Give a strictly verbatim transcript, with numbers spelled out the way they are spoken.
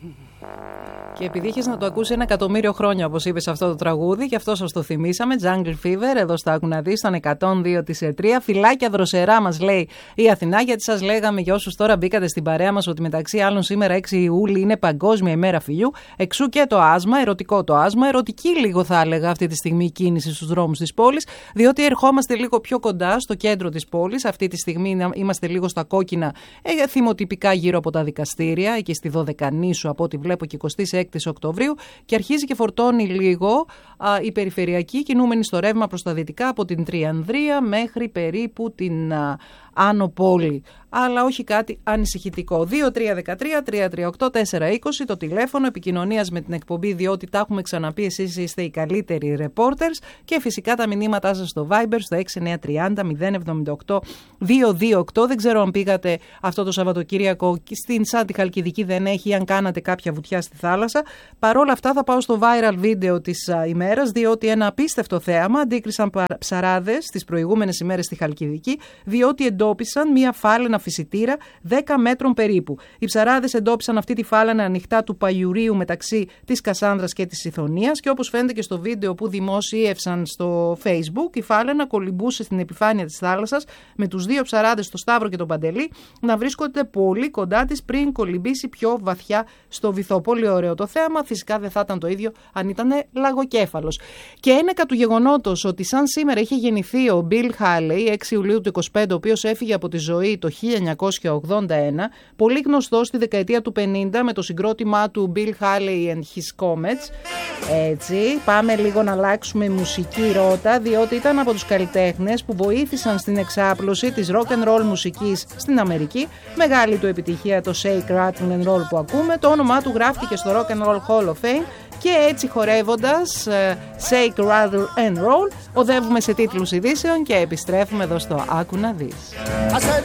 Και επειδή είχες να το ακούσει ένα εκατομμύριο χρόνια, όπως είπες, αυτό το τραγούδι, γι' αυτό σας το θυμήσαμε. Jungle Fever, εδώ στο Άκου να δεις, στον εκατόν δύο της τρία. Φιλάκια δροσερά, μας λέει η Αθηνά, γιατί σας λέγαμε για όσους τώρα μπήκατε στην παρέα μας ότι μεταξύ άλλων σήμερα έξι Ιούλη είναι Παγκόσμια ημέρα φιλιού. Εξού και το άσμα, ερωτικό το άσμα, ερωτική λίγο θα έλεγα αυτή τη στιγμή η κίνηση στους δρόμους της πόλης, διότι ερχόμαστε λίγο πιο κοντά στο κέντρο της πόλης. Αυτή τη στιγμή είμαστε λίγο στα κόκκινα, ε, θυμοτυπικά γύρω από τα δικαστήρια, εκεί στη Δωδεκανήσου από ό,τι βλέπω και εικοστή έκτη Οκτωβρίου, και αρχίζει και φορτώνει λίγο α, η περιφερειακή, κινούμενη στο ρεύμα προς τα δυτικά από την Τριανδρία μέχρι περίπου την α, Άνω Πόλη. Αλλά όχι κάτι ανησυχητικό. δύο τρία ένα τρία τρία τρία οκτώ τέσσερα είκοσι το τηλέφωνο επικοινωνίας με την εκπομπή, διότι τα έχουμε ξαναπεί, εσείς είστε οι καλύτεροι reporters, και φυσικά τα μηνύματά σας στο Viber στο έξι εννιά τρία μηδέν μηδέν εβδομήντα οκτώ δύο δύο οκτώ. Δεν ξέρω αν πήγατε αυτό το Σαββατοκύριακο στην Σαν τη Χαλκιδική, δεν έχει, αν κάνατε κάποια βουτιά στη θάλασσα. Παρόλα αυτά θα πάω στο viral βίντεο της α, ημέρας, διότι ένα απίστευτο θέαμα αντίκρισαν ψαράδες τις προηγούμενες ημέρες στη Χαλκιδική, διότι εντόπισαν μία φάλαινα φυσιτήρα δέκα μέτρων περίπου. Οι ψαράδες εντόπισαν αυτή τη φάλαινα ανοιχτά του Παγιουρίου μεταξύ της Κασάνδρας και της Ιθωνίας, και όπως φαίνεται και στο βίντεο που δημοσίευσαν στο Facebook, η φάλαινα κολυμπούσε στην επιφάνεια της θάλασσας με τους δύο ψαράδες, τον Σταύρο και τον Παντελή, να βρίσκονται πολύ κοντά της πριν κολυμπήσει πιο βαθιά στο βυθό. Πολύ ωραίο το θέαμα. Φυσικά δεν θα ήταν το ίδιο αν ήταν λαγοκέφαλος. Και ένεκα του γεγονότος ότι σαν σήμερα είχε γεννηθεί ο Bill Haley, έξι Ιουλίου του είκοσι πέντε, ο οποίος έφυγε από τη ζωή το χίλια εννιακόσια ογδόντα ένα, πολύ γνωστός στη δεκαετία του πενήντα με το συγκρότημά του Bill Haley and His Comets. Έτσι, πάμε λίγο να αλλάξουμε μουσική ρότα, διότι ήταν από τους καλλιτέχνες που βοήθησαν στην εξάπλωση της rock and roll μουσικής στην Αμερική. Μεγάλη του επιτυχία το Shake, Rattle and Roll που ακούμε. Το όνομά του γράφτηκε στο Rock and Roll Hall of Fame, και έτσι χορεύοντας uh, Shake, Rattle and Roll οδεύουμε σε τίτλους ειδήσεων και επιστρέφουμε εδώ στο Άκου να δεις.